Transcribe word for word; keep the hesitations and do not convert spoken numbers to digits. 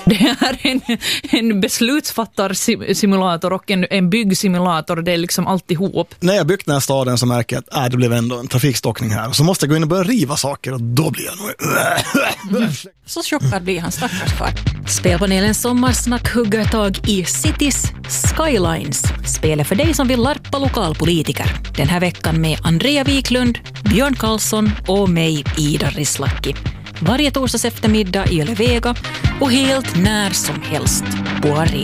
Det är en, en beslutsfattarsimulator och en, en byggsimulator. Det är liksom alltihop. När jag byggt den här staden så märker jag att äh, det blev ändå en trafikstockning här. Så måste jag gå in och börja riva saker och då blir jag nog... Mm. Så chockad blir han, stackars far. Spelpanelens sommarsnack hugger tag i Cities Skylines. Spelet för dig som vill larpa lokalpolitiker. Den här veckan med Andrea Wiklund, Björn Karlsson och mig, Ida Rislaki. Varje torsdags eftermiddag i Yle Vega och helt när som helst på Arena.